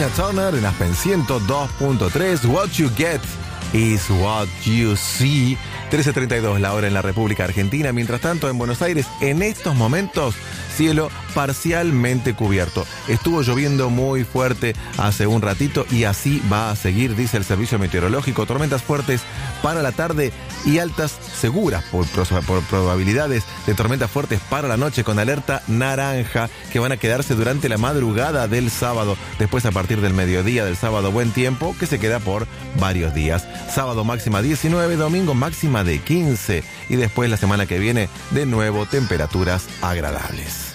Tina Turner en Aspen 102.3. What you get is what you see. 13:32 la hora en la República Argentina. Mientras tanto, en Buenos Aires, en estos momentos, cielo parcialmente cubierto. Estuvo lloviendo muy fuerte hace un ratito y así va a seguir, dice el Servicio Meteorológico. Tormentas fuertes para la tarde y altas seguras por probabilidades de tormentas fuertes para la noche, con alerta naranja, que van a quedarse durante la madrugada del sábado. Después, a partir del mediodía del sábado, buen tiempo que se queda por varios días. Sábado máxima 19, domingo máxima de 15 y después la semana que viene de nuevo temperaturas agradables.